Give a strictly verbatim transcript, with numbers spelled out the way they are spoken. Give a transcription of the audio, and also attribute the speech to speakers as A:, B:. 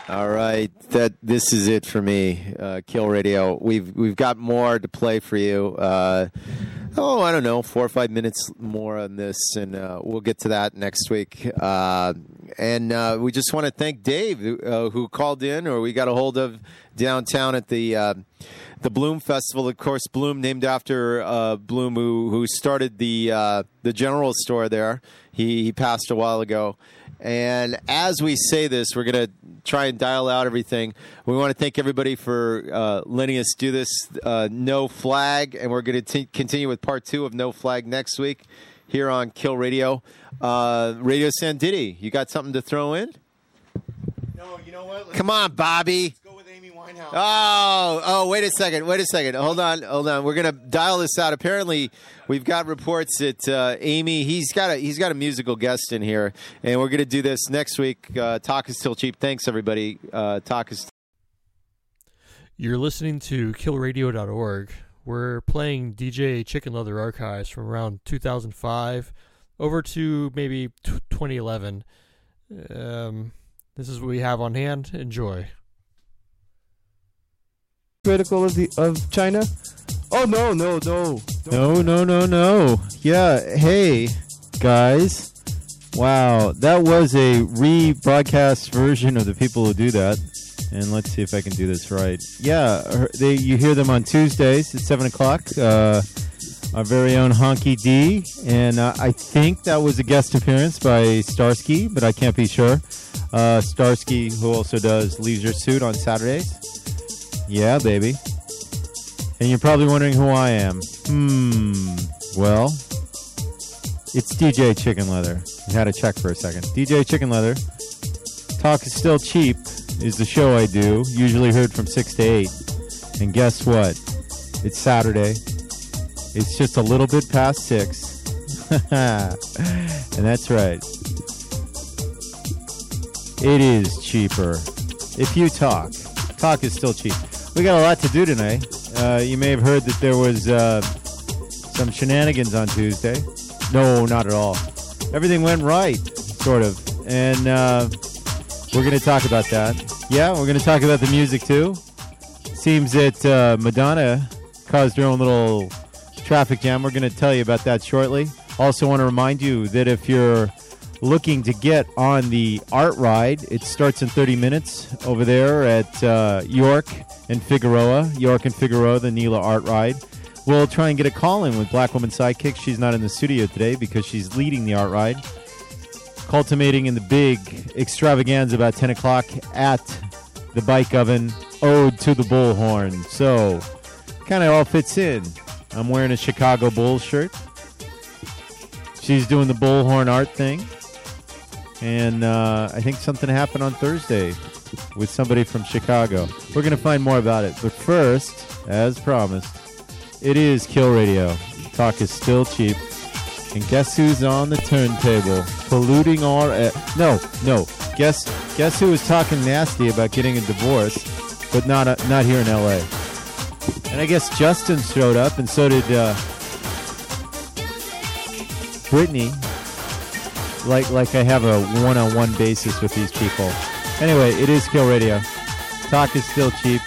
A: All right, that this is it for me, uh, Kill Radio. We've we've got more to play for you. Uh, oh, I don't know, four or five minutes more on this, and uh, we'll get to that next week. Uh, and uh, we just want to thank Dave, uh, who called in, or we got a hold of downtown at the uh, the Bloom Festival. Of course, Bloom, named after uh, Bloom, who who started the uh, the general store there. He he passed a while ago. And as we say this, we're going to try and dial out everything. We want to thank everybody for uh, letting us do this uh, No Flag, and we're going to continue with part two of No Flag next week here on Kill Radio. Uh, Radio Sanditi, you got something to throw in?
B: No, you know what? Let's
A: Come on, Bobby.
B: Let's go with Amy Winehouse.
A: Oh, oh, wait a second. Wait a second. Hold on. Hold on. We're going to dial this out. Apparently, we've got reports that uh, Amy, he's got a he's got a musical guest in here, and we're going to do this next week. Uh, Talk is still cheap. Thanks, everybody. Uh, Talk is.
C: You're listening to kill radio dot org. We're playing D J Chicken Leather archives from around two thousand five over to maybe twenty eleven. Um, this is what we have on hand. Enjoy.
D: Critical of the of China? Oh no no no
E: no no no no yeah. Hey guys, wow, that was a rebroadcast version of the people who do that. And let's see if I can do this right. Yeah, they you hear them on Tuesdays at seven o'clock. Uh, our very own Honky D, and uh, I think that was a guest appearance by Starsky, but I can't be sure. Uh, Starsky, who also does Leisure Suit on Saturdays. Yeah, baby. And you're probably wondering who I am. Hmm. Well, it's D J Chicken Leather. I had to check for a second. D J Chicken Leather. Talk is Still Cheap is the show I do, usually heard from six to eight. And guess what? It's Saturday. It's just a little bit past six. And that's right. It is cheaper. If you talk, talk is still cheap. We got a lot to do tonight. Uh, you may have heard that there was uh, some shenanigans on Tuesday. No, not at all. Everything went right, sort of. And uh, we're going to talk about that. Yeah, we're going to talk about the music, too. Seems that uh, Madonna caused her own little traffic jam. We're going to tell you about that shortly. Also want to remind you that if you're looking to get on the art ride, it starts in thirty minutes over there at uh, York and Figueroa. York and Figueroa, the Neela Art Ride. We'll try and get a call in with Black Woman Sidekick. She's not in the studio today because she's leading the art ride. Culminating in the big extravaganza about ten o'clock at the Bike Oven, Ode to the Bullhorn. So, kind of all fits in. I'm wearing a Chicago Bulls shirt. She's doing the Bullhorn art thing. And uh, I think something happened on Thursday with somebody from Chicago. We're going to find more about it. But first, as promised, it is Kill Radio. Talk is still cheap. And guess who's on the turntable? Polluting our... Uh, no, no. Guess guess who was talking nasty about getting a divorce, but not uh, not here in L A. And I guess Justin showed up, and so did uh, Brittany. Like like I have a one-on-one basis with these people. Anyway, it is Kill Radio. Talk is still cheap.